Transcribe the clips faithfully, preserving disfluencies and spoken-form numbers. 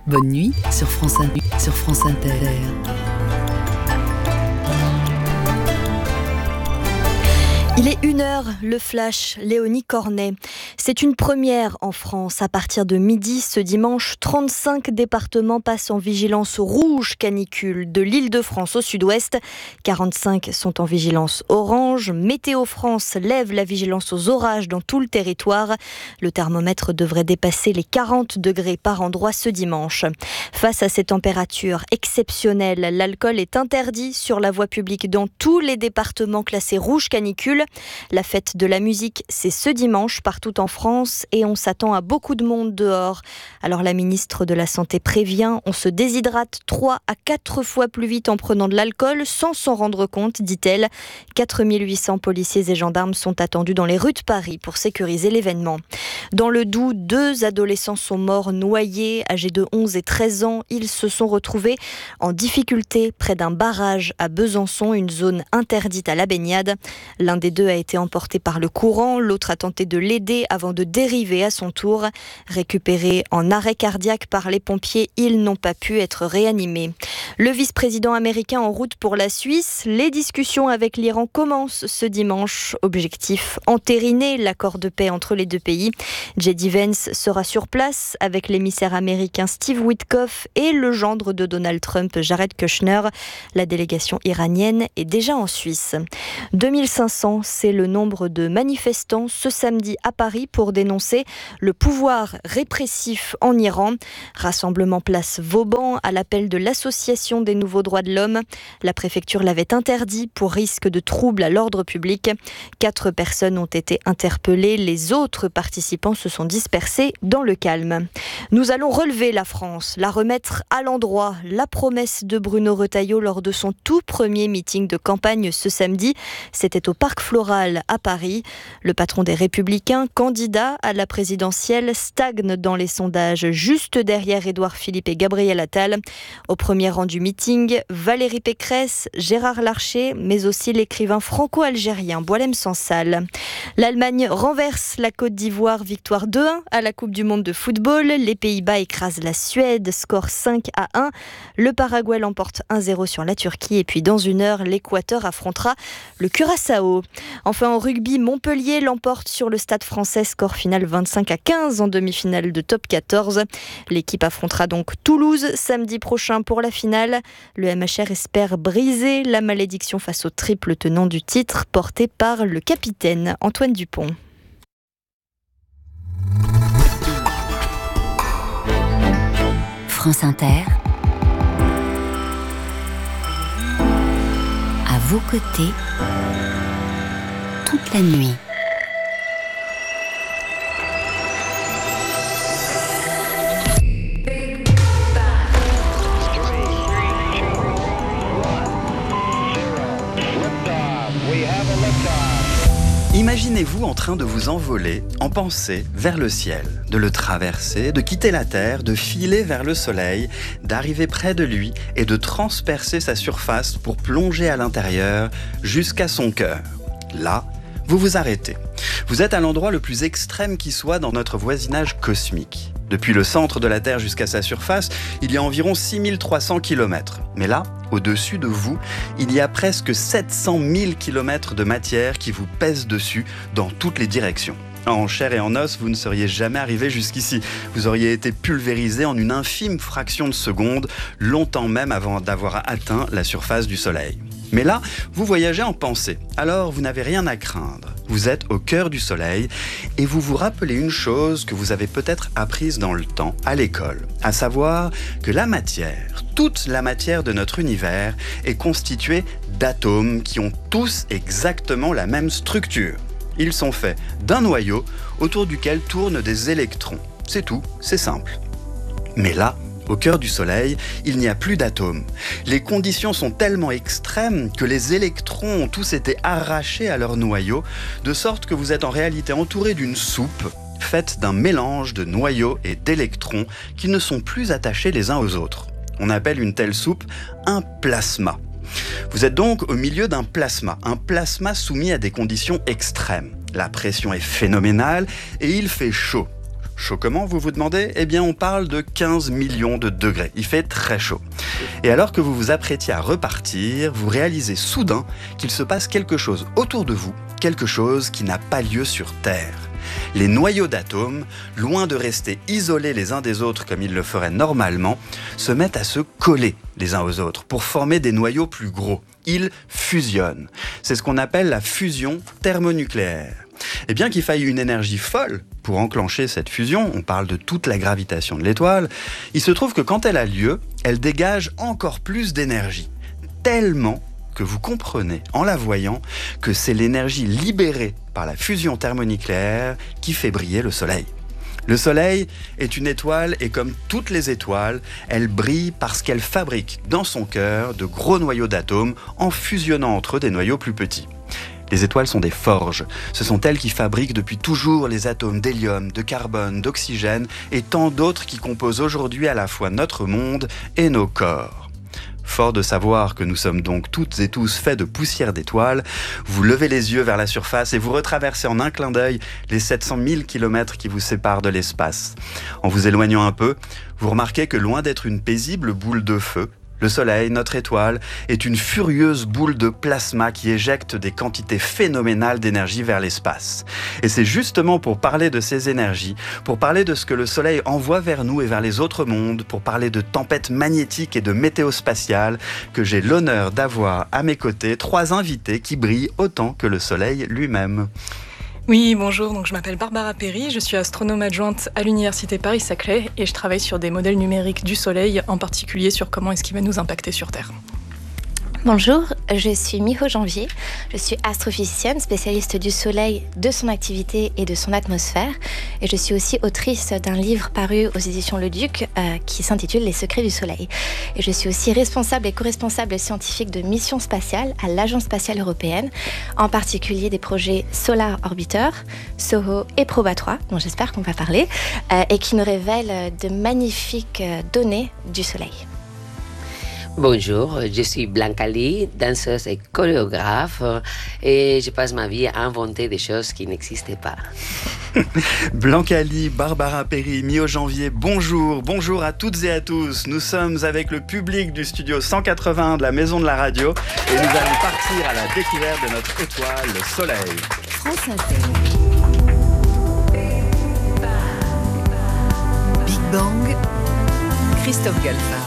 Bonne nuit sur France Inter. Sur France Inter. Il est une heure, le flash, Léonie Cornet. C'est une première en France. À partir de midi ce dimanche, trente-cinq départements passent en vigilance rouge canicule. De l'Île-de-France au sud-ouest, quarante-cinq sont en vigilance orange. Météo France lève la vigilance aux orages dans tout le territoire. Le thermomètre devrait dépasser les quarante degrés par endroit ce dimanche. Face à ces températures exceptionnelles, l'alcool est interdit sur la voie publique dans tous les départements classés rouge canicule. La fête de la musique, c'est ce dimanche partout en France et on s'attend à beaucoup de monde dehors. Alors la ministre de la Santé prévient, on se déshydrate trois à quatre fois plus vite en prenant de l'alcool sans s'en rendre compte, dit-elle. quatre mille huit cents policiers et gendarmes sont attendus dans les rues de Paris pour sécuriser l'événement. Dans le Doubs, deux adolescents sont morts noyés, âgés de onze et treize ans. Ils se sont retrouvés en difficulté près d'un barrage à Besançon, une zone interdite à la baignade. L'un des deux a été emporté par le courant, l'autre a tenté de l'aider avant de dériver à son tour. Récupérés en arrêt cardiaque par les pompiers, ils n'ont pas pu être réanimés. Le vice-président américain en route pour la Suisse. Les discussions avec l'Iran commencent ce dimanche. Objectif, entériner l'accord de paix entre les deux pays. J D Vance sera sur place avec l'émissaire américain Steve Witkoff et le gendre de Donald Trump, Jared Kushner. La délégation iranienne est déjà en Suisse. deux mille cinq cents, c'est le nombre de manifestants ce samedi à Paris pour dénoncer le pouvoir répressif en Iran. Rassemblement place Vauban à l'appel de l'Association des nouveaux droits de l'homme. La préfecture l'avait interdit pour risque de trouble à l'ordre public. Quatre personnes ont été interpellées. Les autres participants se sont dispersés dans le calme. Nous allons relever la France, la remettre à l'endroit. La promesse de Bruno Retailleau lors de son tout premier meeting de campagne ce samedi, c'était au Parc Floral à Paris. Le patron des Républicains, candidat à la présidentielle, stagne dans les sondages, juste derrière Édouard Philippe et Gabriel Attal. Au premier rang du meeting, Valérie Pécresse, Gérard Larcher, mais aussi l'écrivain franco-algérien Boualem Sansal. L'Allemagne renverse la Côte d'Ivoire, victoire deux un à la Coupe du Monde de football. Les Pays-Bas écrasent la Suède, score cinq à un. Le Paraguay l'emporte un zéro sur la Turquie. Et puis dans une heure, l'Équateur affrontera le Curaçao. Enfin en rugby, Montpellier l'emporte sur le Stade Français, score final vingt-cinq à quinze en demi-finale de top quatorze. L'équipe affrontera donc Toulouse samedi prochain pour la finale. Le M H R espère briser la malédiction face au triple tenant du titre porté par le capitaine Antoine Dupont. France Inter, à vos côtés, toute la nuit. Imaginez-vous en train de vous envoler en pensée vers le ciel, de le traverser, de quitter la Terre, de filer vers le Soleil, d'arriver près de lui et de transpercer sa surface pour plonger à l'intérieur jusqu'à son cœur. Là, vous vous arrêtez. Vous êtes à l'endroit le plus extrême qui soit dans notre voisinage cosmique. Depuis le centre de la Terre jusqu'à sa surface, il y a environ six mille trois cents kilomètres. Mais là, au-dessus de vous, il y a presque sept cent mille kilomètres de matière qui vous pèse dessus dans toutes les directions. En chair et en os, vous ne seriez jamais arrivé jusqu'ici. Vous auriez été pulvérisé en une infime fraction de seconde, longtemps même avant d'avoir atteint la surface du Soleil. Mais là, vous voyagez en pensée, alors vous n'avez rien à craindre. Vous êtes au cœur du Soleil et vous vous rappelez une chose que vous avez peut-être apprise dans le temps à l'école, à savoir que la matière, toute la matière de notre univers est constituée d'atomes qui ont tous exactement la même structure. Ils sont faits d'un noyau autour duquel tournent des électrons. C'est tout, c'est simple. Mais là, au cœur du Soleil, il n'y a plus d'atomes. Les conditions sont tellement extrêmes que les électrons ont tous été arrachés à leur noyau, de sorte que vous êtes en réalité entouré d'une soupe faite d'un mélange de noyaux et d'électrons qui ne sont plus attachés les uns aux autres. On appelle une telle soupe un plasma. Vous êtes donc au milieu d'un plasma, un plasma soumis à des conditions extrêmes. La pression est phénoménale et il fait chaud. Chaud comment, vous vous demandez ? Eh bien, on parle de quinze millions de degrés. Il fait très chaud. Et alors que vous vous apprêtiez à repartir, vous réalisez soudain qu'il se passe quelque chose autour de vous, quelque chose qui n'a pas lieu sur Terre. Les noyaux d'atomes, loin de rester isolés les uns des autres comme ils le feraient normalement, se mettent à se coller les uns aux autres pour former des noyaux plus gros. Ils fusionnent. C'est ce qu'on appelle la fusion thermonucléaire. Et bien qu'il faille une énergie folle pour enclencher cette fusion, on parle de toute la gravitation de l'étoile, il se trouve que quand elle a lieu, elle dégage encore plus d'énergie. Tellement que vous comprenez, en la voyant, que c'est l'énergie libérée par la fusion thermonucléaire qui fait briller le Soleil. Le Soleil est une étoile et comme toutes les étoiles, elle brille parce qu'elle fabrique dans son cœur de gros noyaux d'atomes en fusionnant entre eux des noyaux plus petits. Les étoiles sont des forges. Ce sont elles qui fabriquent depuis toujours les atomes d'hélium, de carbone, d'oxygène et tant d'autres qui composent aujourd'hui à la fois notre monde et nos corps. Fort de savoir que nous sommes donc toutes et tous faits de poussière d'étoiles, vous levez les yeux vers la surface et vous retraversez en un clin d'œil les sept cent mille kilomètres qui vous séparent de l'espace. En vous éloignant un peu, vous remarquez que loin d'être une paisible boule de feu, le Soleil, notre étoile, est une furieuse boule de plasma qui éjecte des quantités phénoménales d'énergie vers l'espace. Et c'est justement pour parler de ces énergies, pour parler de ce que le Soleil envoie vers nous et vers les autres mondes, pour parler de tempêtes magnétiques et de météo spatiale, que j'ai l'honneur d'avoir à mes côtés trois invités qui brillent autant que le Soleil lui-même. Oui, bonjour, donc je m'appelle Barbara Perry, je suis astronome adjointe à l'Université Paris-Saclay et je travaille sur des modèles numériques du Soleil, en particulier sur comment est-ce qu'il va nous impacter sur Terre. Bonjour, je suis Miho Janvier, je suis astrophysicienne, spécialiste du Soleil, de son activité et de son atmosphère. Et je suis aussi autrice d'un livre paru aux éditions Le Duc euh, qui s'intitule Les secrets du Soleil. Et je suis aussi responsable et co-responsable scientifique de missions spatiales à l'Agence spatiale européenne, en particulier des projets Solar Orbiter, SOHO et Proba trois, dont j'espère qu'on va parler, euh, et qui nous révèlent de magnifiques données du Soleil. Bonjour, je suis Blanca Lee, danseuse et chorégraphe et je passe ma vie à inventer des choses qui n'existaient pas. Blanca Lee, Barbara Perry, Miho Janvier, bonjour, bonjour à toutes et à tous. Nous sommes avec le public du studio cent quatre-vingts de la Maison de la Radio et nous allons partir à la découverte de notre étoile, le Soleil. France Inter. Big Bang, Christophe Galfard.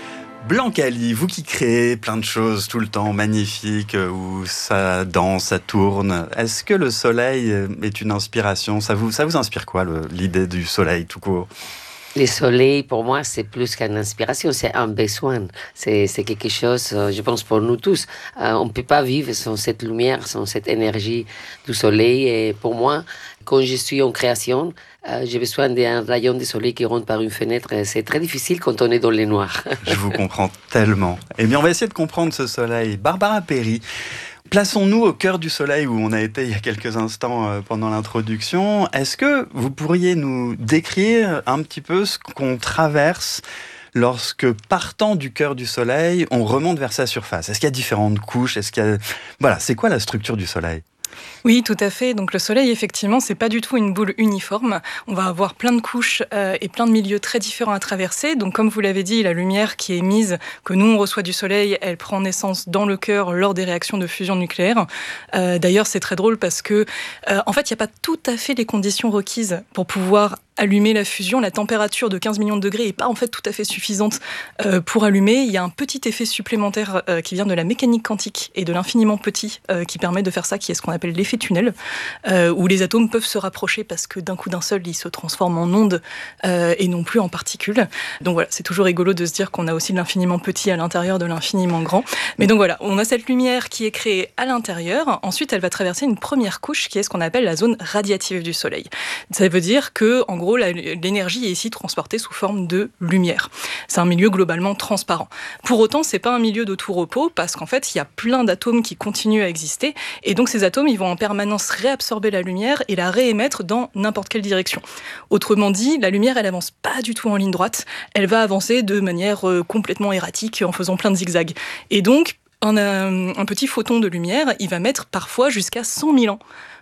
Blanca Lee, vous qui créez plein de choses tout le temps magnifiques, où ça danse, ça tourne, est-ce que le Soleil est une inspiration ? Ça vous, ça vous inspire quoi, le, l'idée du Soleil tout court ? Le Soleil, pour moi, c'est plus qu'une inspiration, c'est un besoin. C'est, c'est quelque chose, je pense, pour nous tous. Euh, on ne peut pas vivre sans cette lumière, sans cette énergie du Soleil. Et pour moi, quand je suis en création, euh, j'ai besoin d'un rayon de soleil qui rentre par une fenêtre. C'est très difficile quand on est dans le noir. Je vous comprends tellement. Eh bien, on va essayer de comprendre ce Soleil. Barbara Perry, plaçons-nous au cœur du Soleil où on a été il y a quelques instants pendant l'introduction. Est-ce que vous pourriez nous décrire un petit peu ce qu'on traverse lorsque, partant du cœur du Soleil, on remonte vers sa surface ? Est-ce qu'il y a différentes couches ? Est-ce qu'il y a... Voilà, c'est quoi la structure du Soleil ? Oui, tout à fait. Donc le Soleil, effectivement, c'est pas du tout une boule uniforme. On va avoir plein de couches euh, et plein de milieux très différents à traverser. Donc comme vous l'avez dit, la lumière qui est émise, que nous on reçoit du Soleil, elle prend naissance dans le cœur lors des réactions de fusion nucléaire. Euh, d'ailleurs, c'est très drôle parce que, euh, en fait, il n'y a pas tout à fait les conditions requises pour pouvoir allumer la fusion. La température de quinze millions de degrés n'est pas en fait tout à fait suffisante euh, pour allumer. Il y a un petit effet supplémentaire euh, qui vient de la mécanique quantique et de l'infiniment petit euh, qui permet de faire ça, qui est ce qu'on appelle l'effet tunnel, euh, où les atomes peuvent se rapprocher parce que d'un coup d'un seul, ils se transforment en ondes euh, et non plus en particules. Donc voilà, c'est toujours rigolo de se dire qu'on a aussi de l'infiniment petit à l'intérieur de l'infiniment grand. Mais donc voilà, on a cette lumière qui est créée à l'intérieur. Ensuite, elle va traverser une première couche qui est ce qu'on appelle la zone radiative du Soleil. Ça veut dire que, en gros, La, l'énergie est ici transportée sous forme de lumière. C'est un milieu globalement transparent. Pour autant, c'est pas un milieu de tout repos parce qu'en fait, il y a plein d'atomes qui continuent à exister et donc ces atomes, ils vont en permanence réabsorber la lumière et la réémettre dans n'importe quelle direction. Autrement dit, la lumière, elle avance pas du tout en ligne droite. Elle va avancer de manière euh, complètement erratique en faisant plein de zigzags. Et donc, un, un petit photon de lumière, il va mettre parfois jusqu'à cent mille ans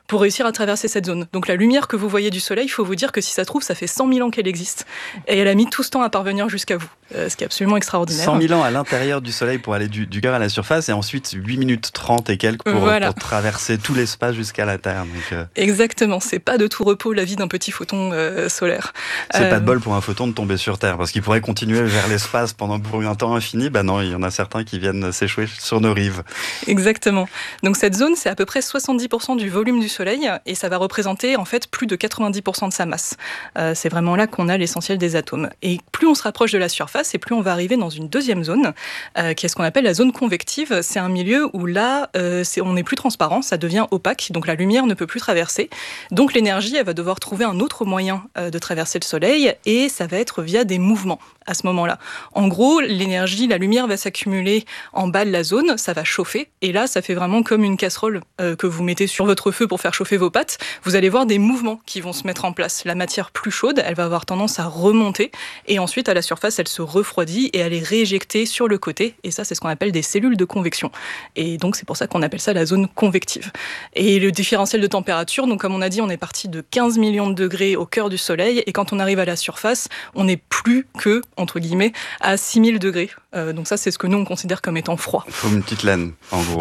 pour réussir à traverser cette zone. Donc la lumière que vous voyez du soleil, il faut vous dire que si ça se trouve, ça fait cent mille ans qu'elle existe. Et elle a mis tout ce temps à parvenir jusqu'à vous, euh, ce qui est absolument extraordinaire. cent mille ans à l'intérieur du soleil pour aller du, du cœur à la surface et ensuite huit minutes trente et quelques pour, voilà. pour traverser tout l'espace jusqu'à la Terre. Donc, euh... Exactement, c'est pas de tout repos la vie d'un petit photon euh, solaire. C'est euh... pas de bol pour un photon de tomber sur Terre parce qu'il pourrait continuer vers l'espace pendant pour un temps infini. Ben non, il y en a certains qui viennent s'échouer sur nos rives. Exactement. Donc cette zone, c'est à peu près soixante-dix pour cent du volume du soleil et ça va représenter en fait plus de quatre-vingt-dix pour cent de sa masse. Euh, c'est vraiment là qu'on a l'essentiel des atomes. Et plus on se rapproche de la surface et plus on va arriver dans une deuxième zone euh, qui est ce qu'on appelle la zone convective. C'est un milieu où là, euh, c'est, on n'est plus transparent, ça devient opaque, donc la lumière ne peut plus traverser. Donc l'énergie, elle va devoir trouver un autre moyen euh, de traverser le soleil et ça va être via des mouvements à ce moment-là. En gros, l'énergie, la lumière va s'accumuler en bas de la zone, ça va chauffer et là, ça fait vraiment comme une casserole euh, que vous mettez sur votre feu pour faire chauffer vos pâtes. Vous allez voir des mouvements qui vont se mettre en place. La matière plus chaude, elle va avoir tendance à remonter et ensuite à la surface, elle se refroidit et elle est rééjectée sur le côté et ça, c'est ce qu'on appelle des cellules de convection. Et donc, c'est pour ça qu'on appelle ça la zone convective. Et le différentiel de température, donc comme on a dit, on est parti de quinze millions de degrés au cœur du soleil et quand on arrive à la surface, on n'est plus que, entre guillemets, à six mille degrés. Euh, donc ça, c'est ce que nous, on considère comme étant froid. Il faut une petite laine, en gros.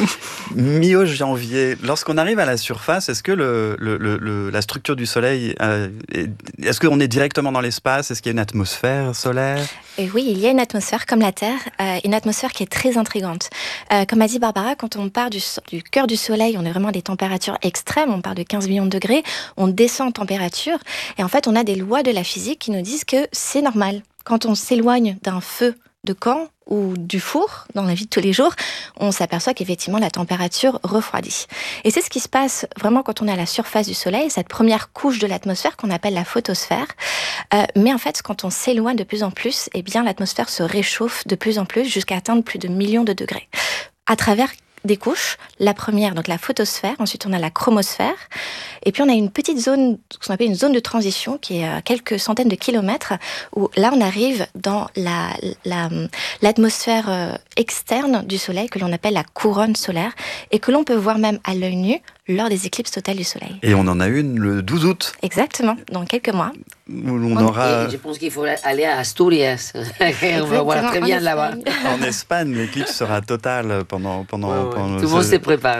Mi-janvier, lorsqu'on arrive à la surface, est-ce que le, le, le, la structure du soleil, euh, est, est-ce qu'on est directement dans l'espace? Est-ce qu'il y a une atmosphère solaire? Et oui, il y a une atmosphère comme la Terre, euh, une atmosphère qui est très intrigante. Euh, comme a dit Barbara, quand on part du, du cœur du soleil, on est vraiment à des températures extrêmes, on part de quinze millions de degrés, on descend en température, et en fait, on a des lois de la physique qui nous disent que c'est normal. Quand on s'éloigne d'un feu de camp ou du four, dans la vie de tous les jours, on s'aperçoit qu'effectivement la température refroidit. Et c'est ce qui se passe vraiment quand on est à la surface du soleil, cette première couche de l'atmosphère qu'on appelle la photosphère. Euh, mais en fait, quand on s'éloigne de plus en plus, eh bien l'atmosphère se réchauffe de plus en plus jusqu'à atteindre plus de millions de degrés. À travers des couches, la première, donc la photosphère, ensuite on a la chromosphère, et puis on a une petite zone, ce qu'on appelle une zone de transition, qui est à quelques centaines de kilomètres, où là on arrive dans la, la, l'atmosphère externe du Soleil, que l'on appelle la couronne solaire, et que l'on peut voir même à l'œil nu lors des éclipses totales du Soleil. Et on en a une le douze août. Exactement, dans quelques mois. Où on aura... Et je pense qu'il faut aller à Asturias. On va voir très bien là-bas. En Espagne, l'éclipse sera totale pendant... pendant, ouais, ouais. pendant Tout le monde se prépare.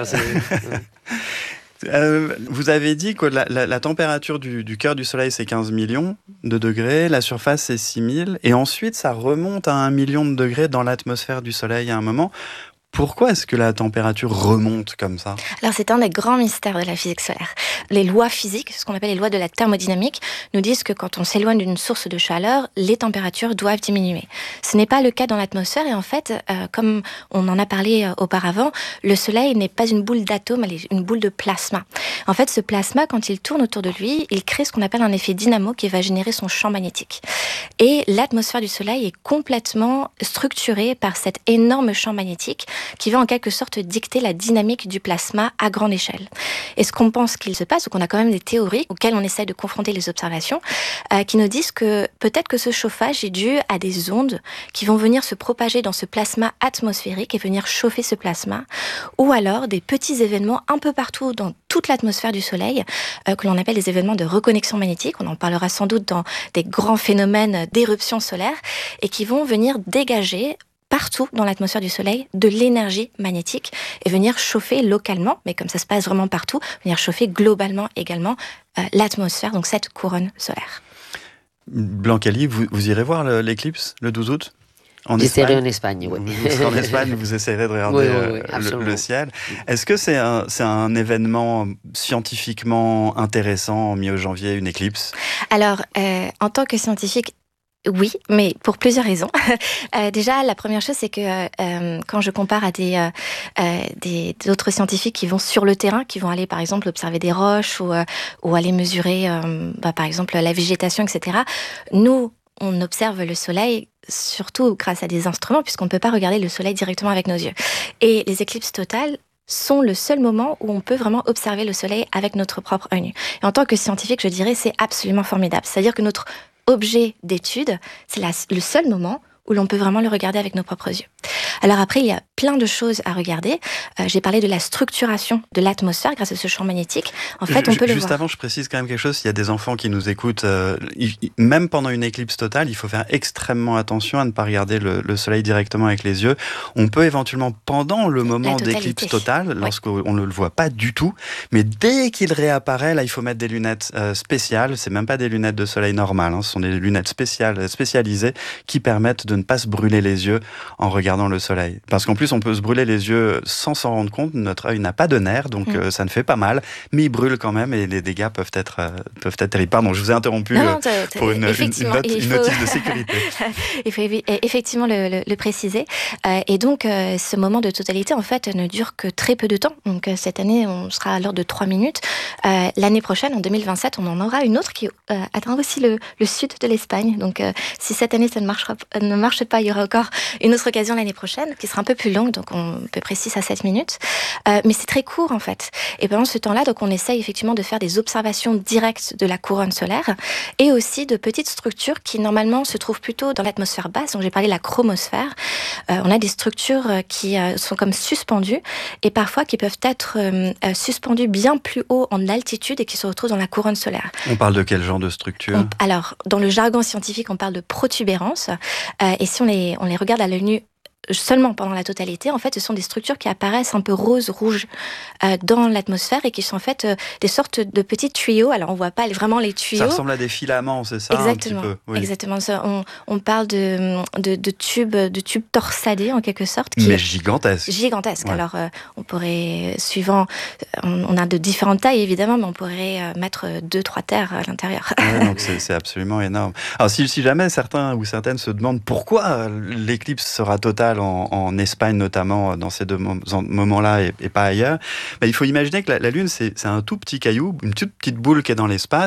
Euh, vous avez dit que la, la, la température du, du cœur du Soleil, c'est quinze millions de degrés, la surface, c'est six mille, et ensuite, ça remonte à un million de degrés dans l'atmosphère du Soleil à un moment. Pourquoi est-ce que la température remonte comme ça? Alors c'est un des grands mystères de la physique solaire. Les lois physiques, ce qu'on appelle les lois de la thermodynamique, nous disent que quand on s'éloigne d'une source de chaleur, les températures doivent diminuer. Ce n'est pas le cas dans l'atmosphère et en fait, euh, comme on en a parlé euh, auparavant, le Soleil n'est pas une boule d'atomes, elle est une boule de plasma. En fait, ce plasma, quand il tourne autour de lui, il crée ce qu'on appelle un effet dynamo qui va générer son champ magnétique. Et l'atmosphère du Soleil est complètement structurée par cet énorme champ magnétique qui va en quelque sorte dicter la dynamique du plasma à grande échelle. Et ce qu'on pense qu'il se passe, ou qu'on a quand même des théories auxquelles on essaie de confronter les observations, euh, qui nous disent que peut-être que ce chauffage est dû à des ondes qui vont venir se propager dans ce plasma atmosphérique et venir chauffer ce plasma, ou alors des petits événements un peu partout dans toute l'atmosphère du Soleil, euh, que l'on appelle des événements de reconnexion magnétique, on en parlera sans doute dans des grands phénomènes d'éruption solaire, et qui vont venir dégager partout dans l'atmosphère du Soleil de l'énergie magnétique et venir chauffer localement, mais comme ça se passe vraiment partout, venir chauffer globalement également euh, l'atmosphère, donc cette couronne solaire. Blancali, vous, vous irez voir le, l'éclipse le douze août en J'essaierai en Espagne, oui. Vous serez en Espagne, vous essayerez de regarder oui, oui, oui, le, le ciel. Est-ce que c'est un, c'est un événement scientifiquement intéressant, mi-janvier, une éclipse? Alors, euh, en tant que scientifique, oui, mais pour plusieurs raisons. Euh, déjà, la première chose, c'est que euh, quand je compare à des, euh, des d'autres scientifiques qui vont sur le terrain, qui vont aller par exemple observer des roches ou, euh, ou aller mesurer euh, bah, par exemple la végétation, et cetera, nous, on observe le Soleil surtout grâce à des instruments, puisqu'on ne peut pas regarder le Soleil directement avec nos yeux. Et les éclipses totales sont le seul moment où on peut vraiment observer le Soleil avec notre propre œil nu. Et en tant que scientifique, je dirais, c'est absolument formidable. C'est-à-dire que notre objet d'étude, c'est la, le seul moment où l'on peut vraiment le regarder avec nos propres yeux. Alors après, il y a plein de choses à regarder. Euh, j'ai parlé de la structuration de l'atmosphère grâce à ce champ magnétique. En fait, on peut le Juste voir. avant, je précise quand même quelque chose. S'il y a des enfants qui nous écoutent, euh, il, même pendant une éclipse totale, il faut faire extrêmement attention à ne pas regarder le, le soleil directement avec les yeux. On peut éventuellement, pendant le moment d'éclipse totale, lorsqu'on oui. ne le voit pas du tout, mais dès qu'il réapparaît, là, il faut mettre des lunettes euh, spéciales. C'est même pas des lunettes de soleil normales, hein. Ce sont des lunettes spéciales, spécialisées qui permettent de ne pas se brûler les yeux en regardant le soleil. Parce qu'en plus, on peut se brûler les yeux sans s'en rendre compte. Notre œil n'a pas de nerfs, donc mmh. euh, ça ne fait pas mal, mais il brûle quand même et les dégâts peuvent être, euh, peuvent être terribles. Pardon, je vous ai interrompu non, non, euh, pour une, une, une, note, une faut... notice de sécurité. Il faut effectivement le, le, le préciser. Euh, et donc, euh, ce moment de totalité, en fait, ne dure que très peu de temps. Donc, euh, cette année, on sera à l'heure de trois minutes. Euh, l'année prochaine, en deux mille vingt-sept, on en aura une autre qui euh, atteindra aussi le, le sud de l'Espagne. Donc, euh, si cette année, ça ne, marchera, ne marche pas, il y aura encore une autre occasion l'année prochaine, qui sera un peu plus longue, donc on peut préciser à sept minutes. Euh, mais c'est très court, en fait. Et pendant ce temps-là, donc, on essaye effectivement de faire des observations directes de la couronne solaire et aussi de petites structures qui, normalement, se trouvent plutôt dans l'atmosphère basse. Donc, j'ai parlé de la chromosphère. Euh, on a des structures qui euh, sont comme suspendues et parfois qui peuvent être euh, suspendues bien plus haut en altitude et qui se retrouvent dans la couronne solaire. On parle de quel genre de structure ? on, Alors, dans le jargon scientifique, on parle de protubérances. Euh, et si on les, on les regarde à l'œil nu seulement pendant la totalité, en fait, ce sont des structures qui apparaissent un peu rose-rouge euh, dans l'atmosphère et qui sont en fait euh, des sortes de petits tuyaux. Alors, on ne voit pas vraiment les tuyaux. Ça ressemble à des filaments, c'est ça ? Exactement. Un petit peu, oui. Exactement. Ça, on, on parle de, de, de, tubes, de tubes torsadés, en quelque sorte. Qui Mais gigantesques. Gigantesques. Ouais. Alors, euh, on pourrait, suivant, on, on a de différentes tailles, évidemment, mais on pourrait euh, mettre deux, trois terres à l'intérieur. Ouais, donc c'est, c'est absolument énorme. Alors, si, si jamais certains ou certaines se demandent pourquoi l'éclipse sera totale en, en Espagne, notamment dans ces deux moments-là et, et pas ailleurs, bah, il faut imaginer que la, la Lune, c'est, c'est un tout petit caillou, une toute petite boule qui est dans l'espace.